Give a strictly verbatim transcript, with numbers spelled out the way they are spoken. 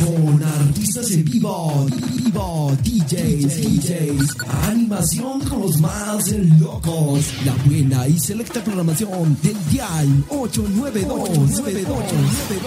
con artistas en vivo, vivo, D Js, D Js, animación con los más locos, la buena y selecta programación del Dial ocho nueve dos.